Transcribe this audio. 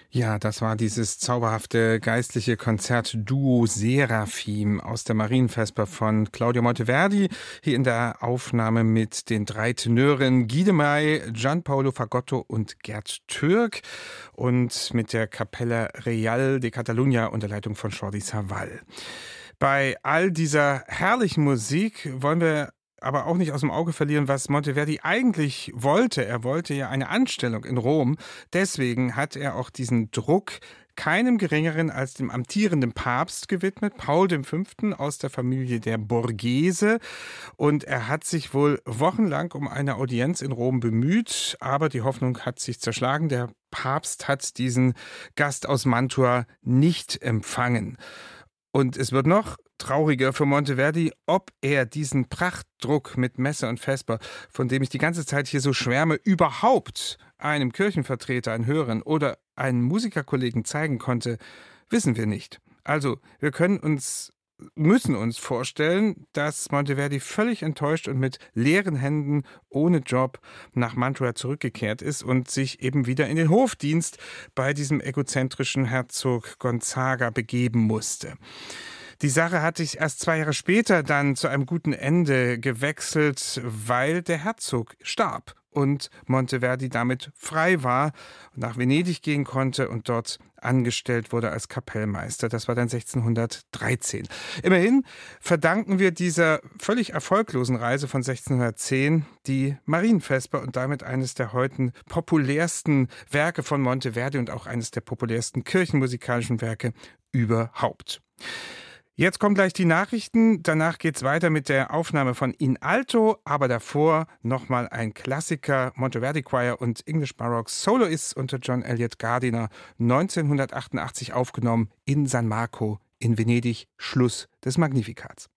Ja, das war dieses zauberhafte geistliche Konzertduo Seraphim aus der Marienvesper von Claudio Monteverdi, hier in der Aufnahme mit den 3 Tenören Guy de Meij, Gianpaolo Fagotto und Gerd Türk und mit der Capella Reial de Catalunya unter Leitung von Jordi Savall. Bei all dieser herrlichen Musik wollen wir aber auch nicht aus dem Auge verlieren, was Monteverdi eigentlich wollte. Er wollte ja eine Anstellung in Rom. Deswegen hat er auch diesen Druck keinem Geringeren als dem amtierenden Papst gewidmet, Paul V. aus der Familie der Borghese. Und er hat sich wohl wochenlang um eine Audienz in Rom bemüht, aber die Hoffnung hat sich zerschlagen. Der Papst hat diesen Gast aus Mantua nicht empfangen. Und es wird noch trauriger für Monteverdi, ob er diesen Prachtdruck mit Messe und Vesper, von dem ich die ganze Zeit hier so schwärme, überhaupt einem Kirchenvertreter, einem Hörern oder einem Musikerkollegen zeigen konnte, wissen wir nicht. Also, wir müssen uns vorstellen, dass Monteverdi völlig enttäuscht und mit leeren Händen, ohne Job, nach Mantua zurückgekehrt ist und sich eben wieder in den Hofdienst bei diesem egozentrischen Herzog Gonzaga begeben musste. Die Sache hat sich erst 2 Jahre später dann zu einem guten Ende gewechselt, weil der Herzog starb und Monteverdi damit frei war, nach Venedig gehen konnte und dort angestellt wurde als Kapellmeister. Das war dann 1613. Immerhin verdanken wir dieser völlig erfolglosen Reise von 1610 die Marienvesper und damit eines der heute populärsten Werke von Monteverdi und auch eines der populärsten kirchenmusikalischen Werke überhaupt. Jetzt kommen gleich die Nachrichten, danach geht's weiter mit der Aufnahme von In Alto, aber davor nochmal ein Klassiker, Monteverdi Choir und English Baroque Soloists unter John Eliot Gardiner, 1988 aufgenommen in San Marco in Venedig, Schluss des Magnifikats.